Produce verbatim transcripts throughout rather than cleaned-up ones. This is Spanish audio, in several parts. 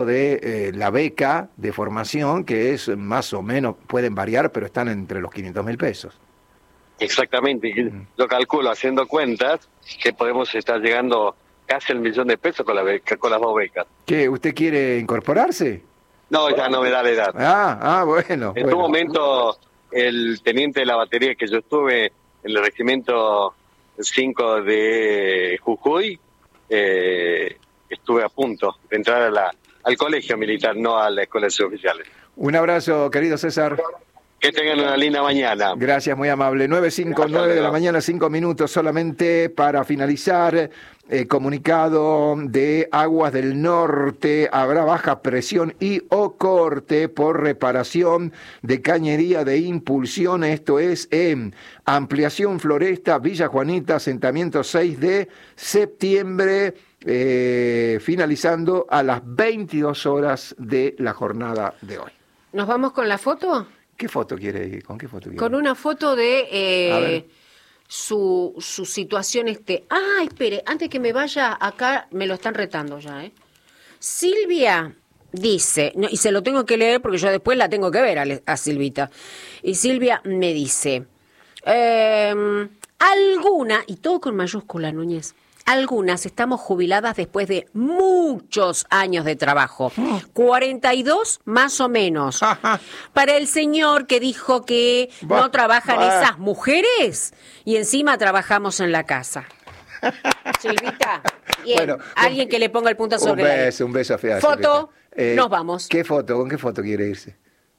de eh, la beca de formación, que es más o menos, pueden variar, pero están entre los quinientos mil pesos. Exactamente, Mm. lo calculo haciendo cuentas, que podemos estar llegando casi al millón de pesos con, la beca, con las dos becas. ¿Qué? ¿Usted quiere incorporarse? No, ya no me da la edad. Ah, ah, bueno. En bueno. tu momento, el teniente de la batería que yo estuve en el regimiento cinco de Jujuy, eh, estuve a punto de entrar a la, al colegio militar, no a la escuela de suboficiales. Un abrazo, querido César. Que tengan una linda mañana. Gracias, muy amable. nueve cinco nueve de la mañana, cinco minutos solamente para finalizar. Eh, comunicado de Aguas del Norte, habrá baja presión y o corte por reparación de cañería de impulsión. Esto es en Ampliación Floresta, Villa Juanita, asentamiento seis de septiembre, eh, finalizando a las veintidós horas de la jornada de hoy. ¿Nos vamos con la foto? ¿Qué foto quiere ir? ¿Con qué foto quiere? Con una foto de eh, A su, su situación. este. Ah, espere, antes que me vaya acá, me lo están retando ya, ¿eh? Silvia dice, no, y se lo tengo que leer porque yo después la tengo que ver a, a Silvita. Y Silvia me dice, eh, alguna, y todo con mayúscula, Núñez, algunas estamos jubiladas después de muchos años de trabajo, cuarenta y dos más o menos. Para el señor que dijo que Bah, no trabajan bah. esas mujeres y encima trabajamos en la casa. Silvita, bien, Bueno, alguien que le ponga el punto sobre un la I. beso, un beso a Fea, Foto, Silvita. Eh, nos vamos. ¿Qué foto? ¿Con qué foto quiere irse?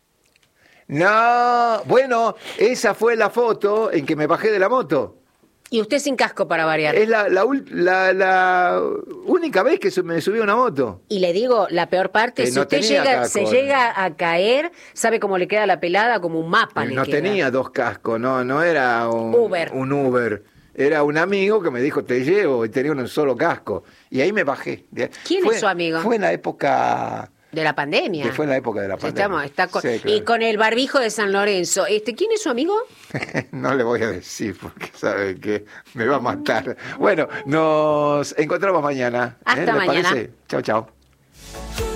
No, bueno, esa fue la foto en que me bajé de la moto. Y usted sin casco para variar. Es la, la, ul- la, la única vez que su- me subí a una moto. Y le digo, la peor parte, Eh, si no usted tenía llega, casco. se llega a caer, ¿sabe cómo le queda la pelada? Como un mapa le No queda. tenía dos cascos, no, no era un Uber. un Uber. Era un amigo que me dijo, te llevo, y tenía un solo casco. Y ahí me bajé. ¿Quién Fue- es su amigo? Fue en la época... De la pandemia. Que fue en la época de la pandemia. Estamos, está con, Sí, claro. Y con el barbijo de San Lorenzo. Este, ¿quién es su amigo? No le voy a decir porque sabe que me va a matar. Bueno, nos encontramos mañana. Hasta ¿Les mañana. parece? Chao, chao.